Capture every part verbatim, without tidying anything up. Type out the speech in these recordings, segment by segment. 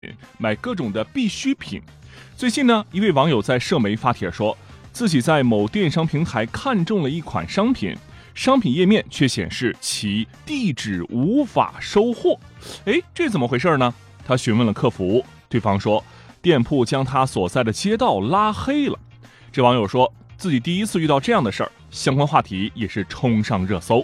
买各种的必需品。最近呢，一位网友在社媒发帖说，自己在某电商平台看中了一款商品，商品页面却显示其地址无法收货。诶，这怎么回事呢？他询问了客服，对方说店铺将他所在的街道拉黑了。这网友说自己第一次遇到这样的事儿，相关话题也是冲上热搜。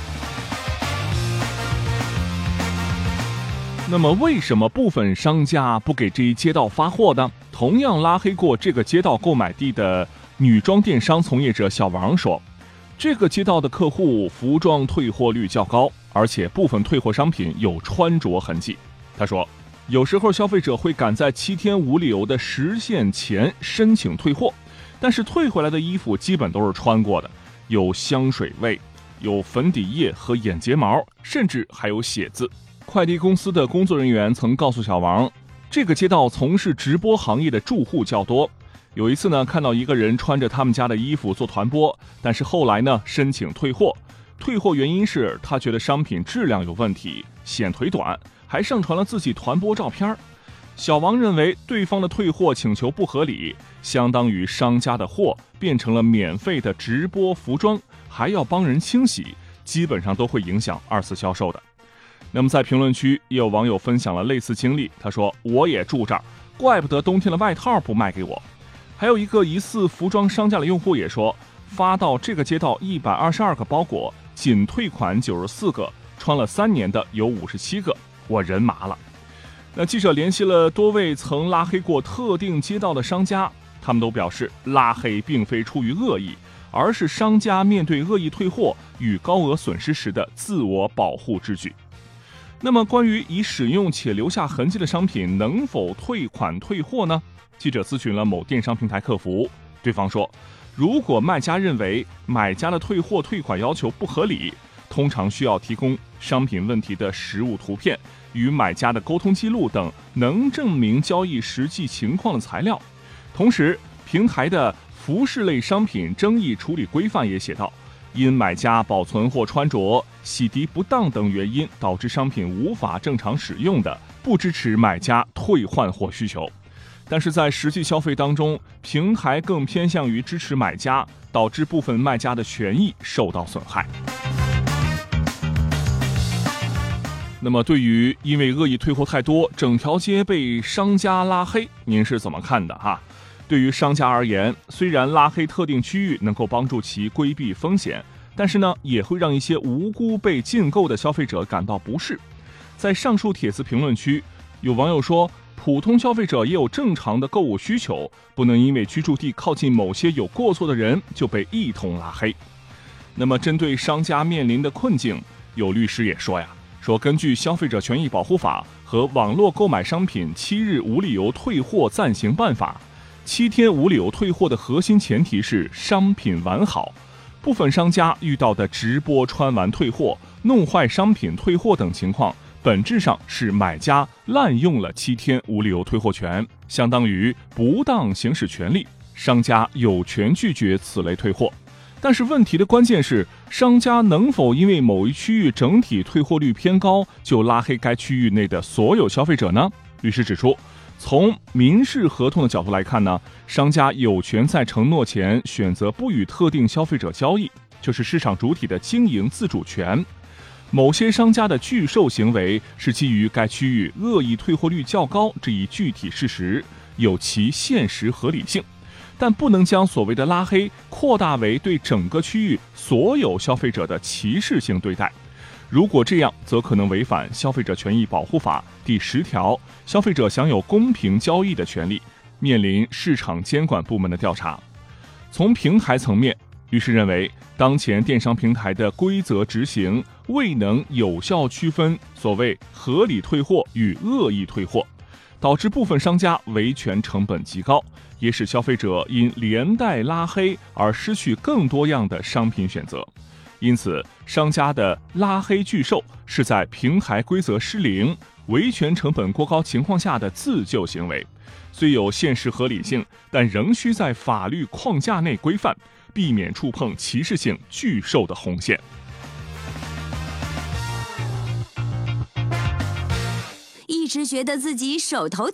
那么为什么部分商家不给这一街道发货呢？同样拉黑过这个街道购买地的女装电商从业者小王说，这个街道的客户服装退货率较高，而且部分退货商品有穿着痕迹。他说，有时候消费者会赶在七天无理由的时限前申请退货，但是退回来的衣服基本都是穿过的，有香水味，有粉底液和眼睫毛，甚至还有血渍。快递公司的工作人员曾告诉小王，这个街道从事直播行业的住户较多。有一次呢，看到一个人穿着他们家的衣服做团播，但是后来呢申请退货，退货原因是他觉得商品质量有问题，显腿短，还上传了自己团播照片。小王认为对方的退货请求不合理，相当于商家的货变成了免费的直播服装，还要帮人清洗，基本上都会影响二次销售的。那么在评论区也有网友分享了类似经历，他说，我也住这儿，怪不得冬天的外套不卖给我。还有一个疑似服装商家的用户也说，发到这个街道一百二十二个包裹，仅退款九十四个，穿了三年的有五十七个，我人麻了。那记者联系了多位曾拉黑过特定街道的商家，他们都表示，拉黑并非出于恶意，而是商家面对恶意退货与高额损失时的自我保护之举。那么关于已使用且留下痕迹的商品能否退款退货呢？记者咨询了某电商平台客服，对方说，如果卖家认为买家的退货退款要求不合理，通常需要提供商品问题的实物图片与买家的沟通记录等能证明交易实际情况的材料。同时，平台的服饰类商品争议处理规范也写道，因买家保存或穿着、洗涤不当等原因导致商品无法正常使用的，不支持买家退换货需求。但是在实际消费当中，平台更偏向于支持买家，导致部分卖家的权益受到损害。那么对于因为恶意退货太多，整条街被商家拉黑，您是怎么看的哈？对于商家而言，虽然拉黑特定区域能够帮助其规避风险，但是呢，也会让一些无辜被禁购的消费者感到不适。在上述帖子评论区，有网友说，普通消费者也有正常的购物需求，不能因为居住地靠近某些有过错的人就被一通拉黑。那么针对商家面临的困境，有律师也说呀，说根据消费者权益保护法和网络购买商品七日无理由退货暂行办法，七天无理由退货的核心前提是商品完好。部分商家遇到的直播穿完退货、弄坏商品退货等情况，本质上是买家滥用了七天无理由退货权，相当于不当行使权利，商家有权拒绝此类退货。但是问题的关键是，商家能否因为某一区域整体退货率偏高，就拉黑该区域内的所有消费者呢？律师指出，从民事合同的角度来看呢，商家有权在承诺前选择不与特定消费者交易，就是市场主体的经营自主权。某些商家的拒售行为是基于该区域恶意退货率较高这一具体事实，有其现实合理性，但不能将所谓的拉黑扩大为对整个区域所有消费者的歧视性对待。如果这样，则可能违反《消费者权益保护法》第十条，消费者享有公平交易的权利，面临市场监管部门的调查。从平台层面，律师认为，当前电商平台的规则执行未能有效区分所谓合理退货与恶意退货，导致部分商家维权成本极高，也使消费者因连带拉黑而失去更多样的商品选择。因此，商家的拉黑拒售是在平台规则失灵、维权成本过高情况下的自救行为，虽有现实合理性，但仍需在法律框架内规范，避免触碰歧视性拒售的红线。 一直时觉得自己手头